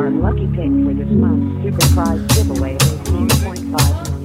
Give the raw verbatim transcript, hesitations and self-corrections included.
our lucky pick for this month's Super Prize giveaway.